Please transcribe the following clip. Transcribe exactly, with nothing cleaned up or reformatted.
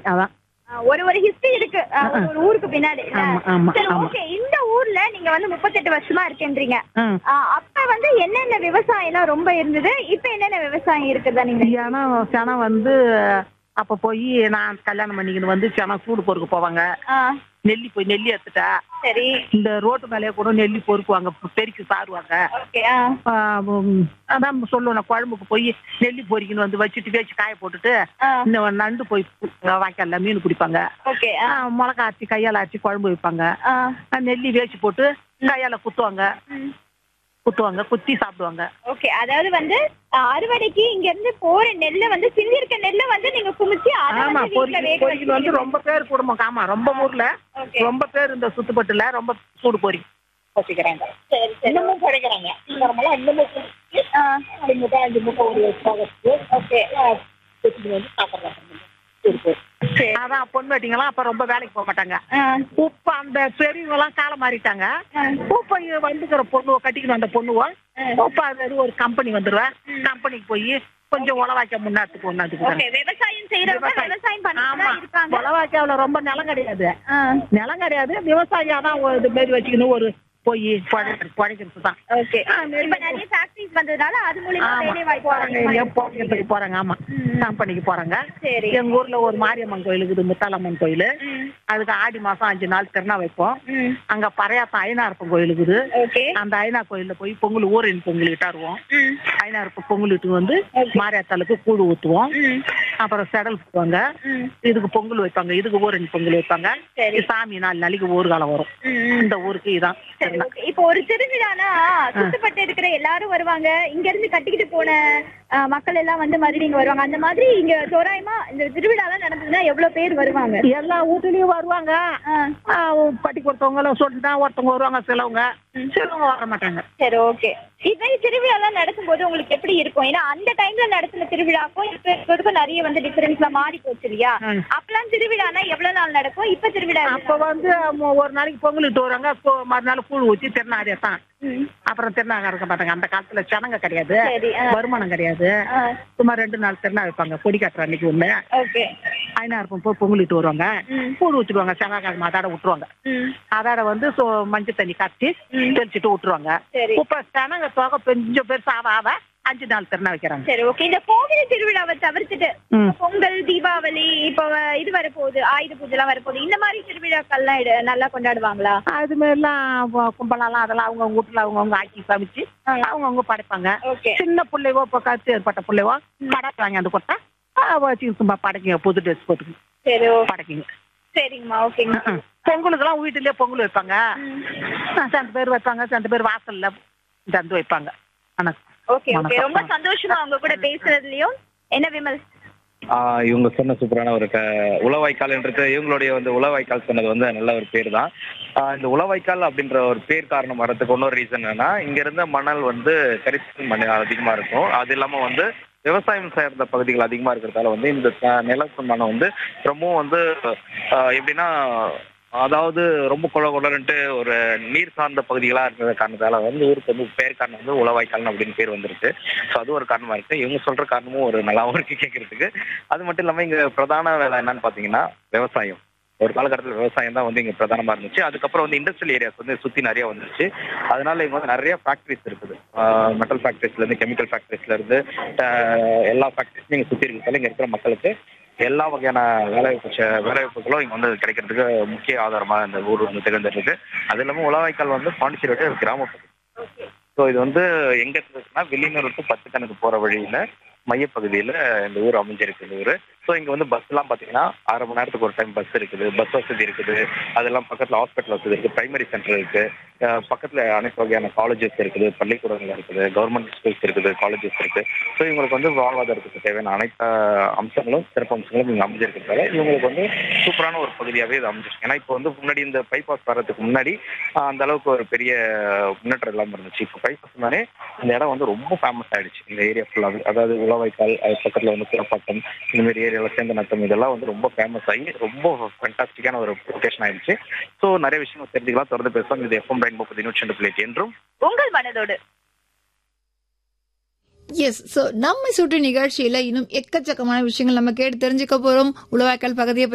அதான். ஆ, ஒரு ஒரு ஹிஸ்டரி இருக்கு ஆ, ஆ. ஒரு ஒரு ஊருக்கு பின்னாடி இல்ல? ஆமா, ஆமா, சரி, ஆமா. ஓகே. இந்த ஊர்ல நீங்க வந்து முப்பத்தெட்டு வருஷமா இருக்கேன்றீங்க. ம். ஆ, அப்ப வந்து என்னென்ன விவசாயம் எல்லாம் ரொம்ப இருந்தது? இப்ப என்னென்ன விவசாயம் இருக்குதா நீங்க? ஏன்னா செனம் வந்து அப்ப போய் நான் கல்யாணம் பண்ணிக்கின்னு வந்து செனம் சூடு பொறுக்க போவாங்க. ஆ, நெல்லி போய் நெல்லி எடுத்துட்டா சரி. இந்த ரோட்டு மேலேயே கூட நெல்லி பொறுக்குவாங்க, பெருக்கி சாருவாங்க. ஓகே. ஆ, ஆ, ம், அதான் சொல்லுவேன், நான் குழம்புக்கு போய் நெல்லி பொறிக்கின்னு வந்து வச்சுட்டு வச்சு காய போட்டுட்டு ஆ, இந்த நண்டு போய் வாய்க்கால்ல மீன் பிடிப்பாங்க. ஓகே. ஆ, ஆ, மிளகா அரைச்சி கையால் அரைச்சி குழம்பு வைப்பாங்க. ஆ, ஆ, நெல்லி வேச்சு போட்டு கையால குத்துவாங்க, ம். குத்துவாங்க குத்தி சாப்பிடுவாங்க. ஓகே. அதாவது வந்து அ, அறுவடைக்கு இங்க இருந்து போற நெல்ல வந்து சிந்தி இருக்க நெல்ல வந்து நீங்க குமிச்சு அத ஆமா, வந்து வீட்ல பொறிக்கி வேக பொறிக்கின்னு வந்து வச்சு ரொம்ப பேர் குடும்பம். ஆமா, ரொம்ப ஊர்ல ஓகே. ரொம்ப பேர் இந்த சுத்துப்பட்டுல ரொம்ப சூடு பொறி வச்சுக்கிறாங்க. சரி, சரி. இன்னமும் குறைக்கிறாங்க. இன்னமெல்லாம் இன்னமும் குடிச்சு, ஆ, நாலு மூட்டை அஞ்சு மூட்டை ஒரு பாகத்துக்கு ஓகே. வச்சுக்கிட்டு வந்து சாப்பிட்றாங்க. சூடு பொறி. சரி. அதான் பொண்ணு வெட்டிங்கலாம் அப்ப ரொம்ப வேலைக்கு போக மாட்டாங்க. ஆ, இப்ப அந்த பெரியவங்க எல்லாம் காலம் மாறிட்டாங்க. ஆ, இப்ப இங்க வந்துக்கிற பொண்ணுவோ கட்டிக்கணும் அந்த பொண்ணுவோ ஆ. இப்ப அது ஒரு கம்பெனி வந்துருவேன். கம்பெனிக்கு போய் கொஞ்சம் உழவாய்க்க முன்னாத்துக்கு ஒன்னாத்துக்கு ஓகே. விவசாயம் செய்யறவங்க விவசாயம். விவசாயம் பண்ணிட்டு ஆமா, தான் இருக்காங்க. உழவாய்க்காவில ரொம்ப நிலம் கிடையாது. ஆ, நிலம் கிடையாது, விவசாயம் தான் இது மாரி வச்சுக்கணும், ஒரு போய் குழைக்கிறது தான். ஓகே. ஆ, நெல் இப்ப நிறைய ஃபேக்டரிஸ் வந்ததுனால அது மூலியமா ஆமா, வேலை வாய்ப்பு போறாங்க, அதிகமா எங்கேயோ இருக்கு. போகிறதுக்கு போறாங்க. ஆமா, ம். கம்பெனிக்கு போறாங்க. சரி. எங்க ஊர்ல ஒரு மாரியம்மன் கோயில் இருக்குது, முத்தாலம்மன் கோயில். ம், அதுக்கு ஆடி மாசம் அஞ்சு நாள் திருநா வைப்போம். ம். அங்க பறையாத்தம் ஐநாரப்பன் கோயில் இருக்குது. ஓகே. அந்த ஐநா கோயில்ல போய் பொங்கல் ஊரின் பொங்கல் இட்டாருவோம். ம், ஐநாரப்ப பொங்கல் இட்டு வந்து Okay. மாரியாத்தாளுக்கு கூழ் ஊத்துவோம். ம், அப்புறம் செடல் போவாங்க. ம். இதுக்கு பொங்கல் வைப்பாங்க, இதுக்கு ஊரின் பொங்கல் வைப்பாங்க. சரி. சாமி நாலு நாளைக்கு ஊர்காலம் வரும். ம், ம். இந்த ஊருக்கு இதான் சரி, திருநா. ஓகே. இப்போ ஒரு திருவிழானா சுத்தப்பட்டு இருக்கிற எல்லாரும் வருவாங்க. இங்க இருந்து கட்டிக்கிட்டு போன அ, மக்கள் எல்லாம் வந்து மறுபடியும் இங்க வருவாங்க. அந்த மாதிரி இங்க தோராயமா இந்த திருவிழா எல்லாம் நடந்ததுன்னா எவ்வளவு பேர் வருவாங்க? எல்லா வீட்டுலயும் வருவாங்க. ஆ, ஆ, பட்டி கொடுத்தவங்க சொல்லிட்டு தான் ஒருத்தவங்க வருவாங்க, சிலவங்க ம். சிலவங்க வர மாட்டாங்க. சரி, ஓகே. இதே திருவிழா எல்லாம் நடக்கும்போது உங்களுக்கு எப்படி இருக்கும்? ஏன்னா அந்த டைம்ல நடத்தின திருவிழாக்கும் இப்ப இருக்கிறதுக்கும் நிறைய வந்து டிஃபரன்ஸ்ல மாறி போச்சு இல்லையா? ம். அப்பெல்லாம் திருவிழானா எவ்வளவு நாள் நடக்கும்? இப்ப திருவிழா அப்ப வந்து ம- ஒரு நாளைக்கு பொங்கல் இட்டு வருவாங்க, கொ- மறுநாள் கூழ் ஊற்றி திருநாடியா தான். ம். அப்புறம் திருநாங்க இருக்க மாட்டாங்க. அந்த காலத்துல சனங்க கிடையாது, சரி. ஆ, வருமானம் கிடையாது. ஆ, சும்மா ரெண்டு நாள் திருநா வைப்பாங்க, கொடி கட்டுற அன்னைக்கு ஒண்ணு. ஓகே. ஐநாயிரம் போய் பொங்கல் இட்டு வருவாங்க, ம். கூழ் ஊற்றிடுவாங்க, செவ்வாய்க்கிழமை அதாட விட்டுருவாங்க. ம். அதாட வந்து சோ- மஞ்சள் தண்ணி காய்ச்சி ம். தெளிச்சுட்டு விட்டுருவாங்க. சரி. இப்ப சனங்க தொகை கொஞ்சம் பேர் சாவ ஆவ அஞ்சு நாள் திருநா வைக்கிறாங்க. சரி, ஓகே. இந்த கோவில் திருவிழாவை தவிர்த்துட்டு ம். பொங்கல், தீபாவளி, இப்போ வ- இது வரப்போகுது, ஆயுத பூஜை எல்லாம் வரப்போகுது. இந்த மாதிரி திருவிழாக்கள்லாம் இட- நல்லா கொண்டாடுவாங்களா? அது மாதிரிலாம் கும்பலாம் அதெல்லாம் அவங்க வீட்டுல அவங்கவுங்க ஆக்கி சமைச்சு ஆ. அவங்கவுங்க படைப்பாங்க. ஓகே. சின்ன பிள்ளைவோ இப்போ கருத்து ஏற்பட்ட பிள்ளைவோ படைக்கு வாங்கி அந்த கொடுத்தா வச்சு சும்மா படைக்குங்க, புது ட்ரெஸ் போட்டுக்கு சரி, ஓ- படைக்குங்க. சரிங்கம்மா, ஓகேங்க. ம், ம். பொங்கலுக்கெல்லாம் வீட்டுலயே பொங்கல் வைப்பாங்க. ம். ஆ, சில பேர் வைப்பாங்க, சில பேர் வாசல்ல தந்து வைப்பாங்க. வணக்கம். Okay, okay. வணக்கம். ரொம்ப சந்தோஷமா உங்க கூட பேசுறதுலயும். என்ன விமல்? ஆஹ் இவங்க சொன்ன சூப்பரான ஒரு க உளவாய்க்கால்ன்றது இவங்களுடைய வந்து உளவாய்க்கால் சொன்னது வந்து நல்ல ஒரு பேர் தான். ஆஹ் இந்த உளவாய்க்கால் அப்படின்ற ஒரு பேர் காரணம் வர்றதுக்கு இன்னொரு ரீசன் என்னன்னா, இங்க இருந்த மணல் வந்து கரிசல் மண் அதிகமா இருக்கும். அது இல்லாம வந்து விவசாயம் சார்ந்த பகுதிகள் அதிகமா இருக்கிறதால வந்து இந்த த- நிலத்து மணம் வந்து ரொம்பவும் வந்து ஆஹ் எப்படின்னா, அதாவது ரொம்ப கொல கொலன்ட்டு ஒரு நீர் சார்ந்த பகுதிகளாக இருக்கிற காரணத்தால வந்து ஊருக்கு வந்து பேர் காரணம் வந்து உளவாய்க்கால் அப்படின்னு பேர் வந்துருக்கு. ஸோ அது ஒரு காரணமா இருக்கு. இவங்க சொல்ற காரணமும் ஒரு நல்லாவும் இருக்கு கேட்கறதுக்கு. அது மட்டும் இல்லாமல் இங்க பிரதான வேலை என்னன்னு பார்த்தீங்கன்னா விவசாயம். ஒரு காலகட்டத்தில் விவசாயம் தான் வந்து இங்க பிரதானமா இருந்துச்சு. அதுக்கப்புறம் வந்து இண்டஸ்ட்ரியல் ஏரியாஸ் வந்து சுத்தி நிறைய வந்துருச்சு. அதனால இங்க வந்து நிறைய ஃபேக்டரிஸ் இருக்குது. மெட்டல் ஃபேக்டரிஸ்ல இருந்து கெமிக்கல் ஃபேக்டரிஸ்ல இருந்து ஆஹ் எல்லா ஃபேக்டரிஸும் இங்க சுத்தி இருக்கிறதால இங்க இருக்கிற மக்களுக்கு எல்லா வகையான வேலைவாய்ப்பு ச- வேலைவாய்ப்புகளும் இங்க வந்து கிடைக்கிறதுக்கு முக்கிய ஆதாரமா இந்த ஊர் வந்து திகழ்ந்துருக்கு. அது இல்லாமல் உளவாய்க்கால் வந்து பாண்டிச்சேரியோட ஒரு கிராமப்பகுதி. ஸோ இது வந்து எங்க இருந்துச்சுன்னா வெளியூர் டு பத்து கணக்கு போற வழியில மையப்பகுதியில் இந்த ஊர் அமைஞ்சிருக்கு இந்த ஊர். ஸோ இங்கே வந்து பஸ்லாம் பார்த்தீங்கன்னா அரை மணி நேரத்துக்கு ஒரு டைம் பஸ் இருக்குது, பஸ் வசதி இருக்குது. அதெல்லாம் பக்கத்தில் ஹாஸ்பிட்டல் வசதி இருக்குது, பிரைமரி சென்டர் இருக்குது, பக்கத்தில் அனைத்து வகையான காலேஜஸ் இருக்குது, பள்ளிக்கூடங்கள் இருக்குது, கவர்மெண்ட் ஸ்கூல்ஸ் இருக்குது, காலேஜஸ் இருக்குது. ஸோ இவங்களுக்கு வந்து வாழ்வாதாரத்துக்கு தேவையான அனைத்து அம்சங்களும் சிறப்பு அம்சங்களும் இங்கே அமைஞ்சிருக்கிறதால இவங்களுக்கு வந்து சூப்பரான ஒரு பகுதியாகவே இது அமைஞ்சிருக்கு. ஏன்னா இப்போ வந்து முன்னாடி இந்த பைபாஸ் வர்றதுக்கு முன்னாடி ஆஹ், அந்த அளவுக்கு ஒரு பெரிய முன்னேற்றம் இல்லாமல் இருந்துச்சு. இப்போ பைபாஸ் தானே இந்த இடம் வந்து ரொம்ப ஃபேமஸ் ஆயிடுச்சு இந்த ஏரியா ஃபுல்லாகவே. அதாவது உளவாய்க்கால், அது பக்கத்தில் வந்து குளப்பாக்கம், இந்த மாதிரி ஏரியாவில் சேர்ந்த நத்தம் இதெல்லாம் வந்து ரொம்ப ஃபேமஸ் ஆகி ரொம்ப ஃபேண்டாஸ்டிக்கான ஒரு லொகேஷன் ஆயிடுச்சு. ஸோ நிறைய விஷயங்கள் தெரிஞ்சுக்கலாம், தொடர்ந்து பேசலாம். இது எஃப்எம் ரெயின்போ பதினூற்றி ரெண்டு பிளேட் என்றும் உங்கள் மனதோடு. எஸ். ஸோ நம்மை சுற்றி நிகழ்ச்சியில இன்னும் எக்கச்சக்கமான விஷயங்கள் நம்ம கேட்டு தெரிஞ்சுக்க போறோம். உளவாய்க்கால் பகுதியை